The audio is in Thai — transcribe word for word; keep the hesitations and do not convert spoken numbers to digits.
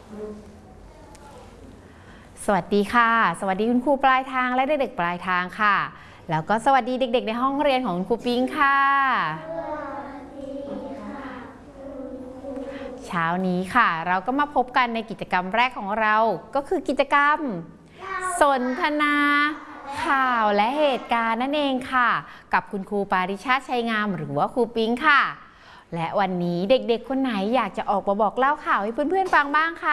สวัสดีค่ะสวัสดีคุณครูปลายทางและเด็กๆปลายทางค่ะแล้วก็สวัสดีเด็กๆในห้องเรียนของคุณครูปิงค่ะเช้านี้ค่ะเราก็มาพบกันในกิจกรรมแรกของเราก็คือกิจกรรมสนทนาข่าวและเหตุการณ์นั่นเองค่ะกับคุณครูปาริชาติชัยงามหรือว่าครูปิงค่ะและวันนี้เด็กๆคนไหนอยากจะออกมาบอกเล่าข่าวให้เพื่อนๆฟังบ้างคะ